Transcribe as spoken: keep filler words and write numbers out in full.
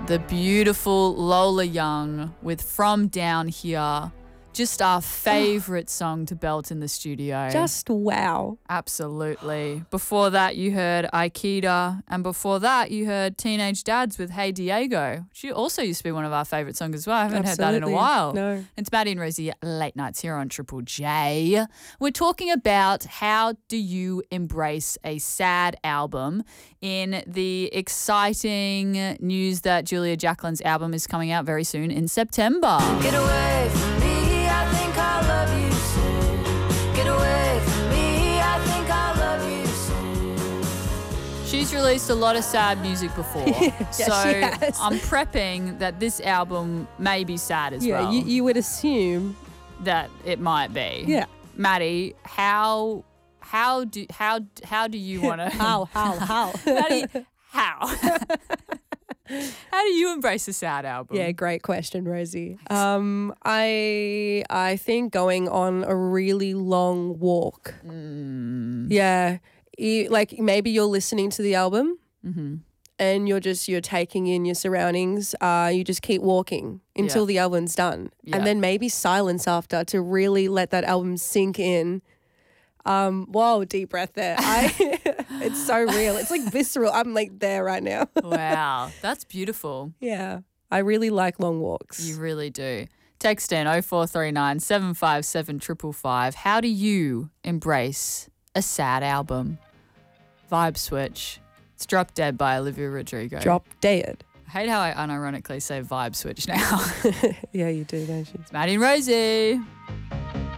the beautiful Lola Young with From Down Here. Just our favourite song to belt in the studio. Just wow. Absolutely. Before that, you heard Aikida. And before that, you heard Teenage Dads with Hey Diego. She also used to be one of our favourite songs as well. I haven't Absolutely. heard that in a while. No. It's Maddie and Rosie Late Nights here on Triple J. We're talking about how do you embrace a sad album in the exciting news that Julia Jacqueline's album is coming out very soon in September. Get away from me. I think I love you soon. Get away from me, I think I love you soon. She's released a lot of sad music before, Yeah, so she has. I'm prepping that this album may be sad as Yeah, well. you, you would assume. that it might be. Yeah. Maddie, how how do how how do you want to How, how, how? Maddie, how? How do you embrace a sad album? Yeah, great question, Rosie. Um, I I think going on a really long walk. Mm. Yeah, you, like maybe you're listening to the album Mm-hmm. and you're just you're taking in your surroundings. Uh, you just keep walking until Yeah. the album's done, Yeah. and then maybe silence after to really let that album sink in. Um, whoa, deep breath there. I, it's so real. It's like visceral. I'm like there right now. Wow, that's beautiful. Yeah, I really like long walks. You really do. Text in oh four three nine, seven five seven, five five five. How do you embrace a sad album? Vibe Switch. It's Drop Dead by Olivia Rodrigo. Drop dead. I hate how I unironically say Vibe Switch now. Yeah, you do, don't you? It's Maddie and Rosie.